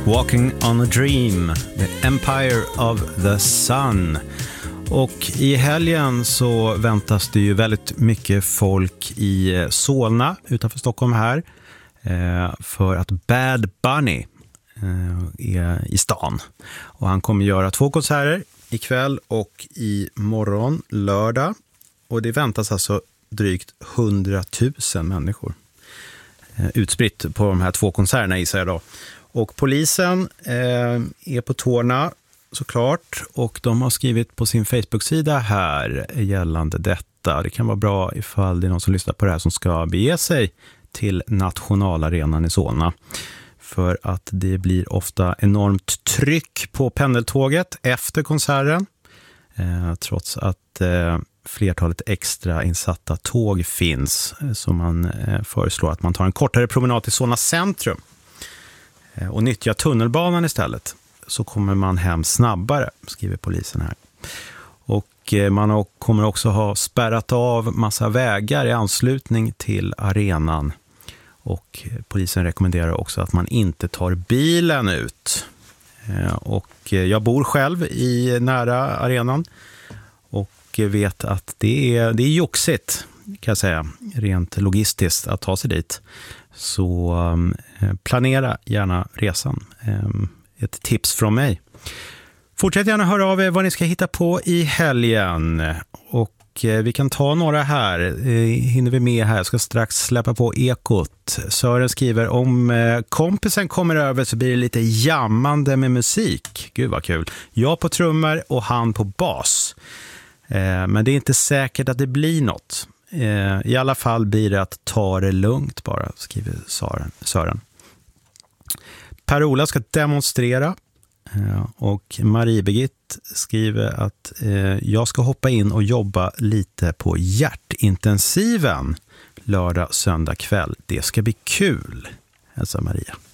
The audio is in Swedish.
Walking on a Dream, The Empire of the Sun. Och i helgen så väntas det ju väldigt mycket folk i Solna utanför Stockholm här för att Bad Bunny är i stan. Och han kommer göra 2 konserter ikväll och imorgon lördag. Och det väntas alltså drygt 100 000 människor utspritt på de här 2 konserterna, gissar jag då. Och polisen är på tårna såklart, och de har skrivit på sin Facebook-sida här gällande detta. Det kan vara bra ifall det är någon som lyssnar på det här som ska bege sig till nationalarenan i Solna. För att det blir ofta enormt tryck på pendeltåget efter konserten. Trots att flertalet extra insatta tåg finns, så man föreslår att man tar en kortare promenad till Solna centrum och nyttjar tunnelbanan istället, så kommer man hem snabbare, skriver polisen här. Och man kommer också ha spärrat av massa vägar i anslutning till arenan, och polisen rekommenderar också att man inte tar bilen ut. Och jag bor själv i nära arenan och vet att det är joxigt, kan jag säga, rent logistiskt att ta sig dit. Så planera gärna resan. Ett tips från mig. Fortsätt gärna höra av er vad ni ska hitta på i helgen. Och vi kan ta några här. Hinner vi med här? Jag ska strax släppa på Ekot. Sören skriver, om kompisen kommer över så blir det lite jammande med musik. Gud vad kul. Jag på trummor och han på bas. Men det är inte säkert att det blir något. I alla fall blir det att ta det lugnt bara, skriver Sören. Per-Ola ska demonstrera, och Marie-Birgit skriver att jag ska hoppa in och jobba lite på hjärtintensiven lördag, söndag kväll. Det ska bli kul, hälsar Maria.